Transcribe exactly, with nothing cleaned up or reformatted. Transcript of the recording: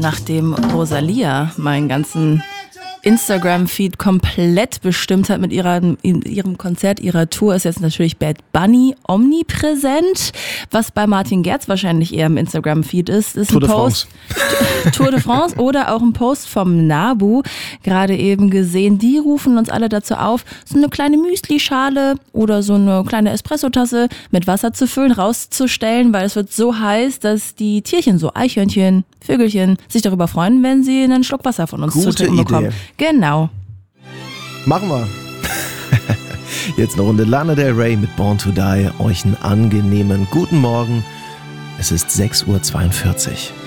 nachdem Rosalia meinen ganzen Instagram-Feed komplett bestimmt hat mit ihrer, in ihrem Konzert, ihrer Tour, ist jetzt natürlich Bad Bunny omnipräsent. Was bei Martin Gerz wahrscheinlich eher im Instagram-Feed ist, ist Tour ein de Post. France. Tour de France oder auch ein Post vom Nabu, gerade eben gesehen. Die rufen uns alle dazu auf, so eine kleine Müsli-Schale oder so eine kleine Espressotasse mit Wasser zu füllen, rauszustellen, weil es wird so heiß, dass die Tierchen, so Eichhörnchen, Vögelchen, sich darüber freuen, wenn sie einen Schluck Wasser von uns Gute zu trinken bekommen. Idee. Genau. Machen wir. Jetzt eine Runde Lana Del Rey mit Born to Die. Euch einen angenehmen guten Morgen. Es ist sechs Uhr zweiundvierzig.